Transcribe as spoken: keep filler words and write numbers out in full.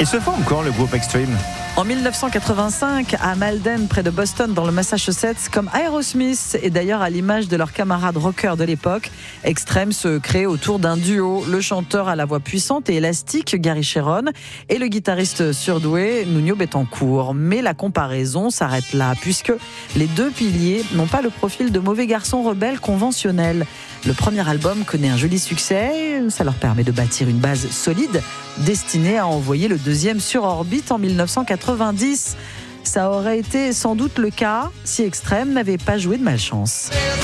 Et se forme quand le groupe Extreme ? En dix-neuf cent quatre-vingt-cinq, à Malden, près de Boston, dans le Massachusetts, comme Aerosmith, et d'ailleurs à l'image de leurs camarades rockers de l'époque, Extreme se crée autour d'un duo. Le chanteur à la voix puissante et élastique, Gary Cherone, et le guitariste surdoué, Nuno Bettencourt. Mais la comparaison s'arrête là, puisque les deux piliers n'ont pas le profil de mauvais garçons rebelles conventionnels. Le premier album connaît un joli succès, ça leur permet de bâtir une base solide, destinée à envoyer le deuxième sur orbite en dix-neuf cent quatre-vingt-dix. Ça aurait été sans doute le cas si Extreme n'avait pas joué de malchance.